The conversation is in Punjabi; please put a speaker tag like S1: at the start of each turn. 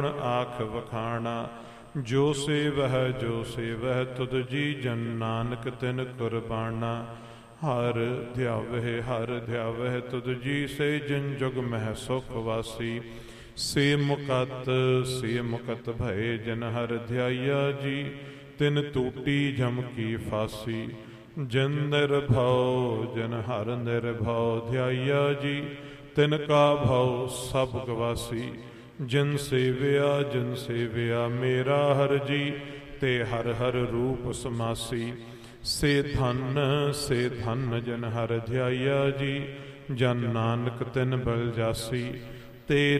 S1: ਆਖ ਵਖਾਣਾ। ਜੋ ਸੇਵਹਿ ਜੋ ਸੇਵਹਿ ਤੁਧ ਜੀ, ਜਨ ਨਾਨਕ ਤਿਨ ਕੁਰਬਾਨਾ। ਹਰ ਧਿਆਵਹਿ ਤੁਧ ਜੀ, ਸੇ ਜਿਨ ਜੁਗ ਮਹਿ ਸੁਖ ਵਾਸੀ। ਸੇ ਮੁਕਤ ਭਏ ਜਨ ਹਰ ਧਿਆਇਆ ਜੀ, ਤਿਨ ਟੂਟੀ ਜਮ ਕੀ ਫਾਸੀ। ਜਿਨ ਨਿਰਭਉ ਜਨ ਹਰ ਨਿਰਭਉ ਧਿਆਇਆ ਜੀ, ਤਿਨ ਕਾ ਭਉ ਸਭ ਗਵਾਸੀ। ਜਿਨ ਸੇਵਿਆ ਮੇਰਾ ਹਰ ਜੀ, ਤੇ ਹਰ ਹਰ ਰੂਪ ਸਮਾਸੀ। ਸੇ ਧਨ ਜਨ ਹਰ ਧਿਆਇਆ ਜੀ, ਜਨ ਨਾਨਕ ਤਿਨ ਬਲ ਜਾਸੀ। ਤੇ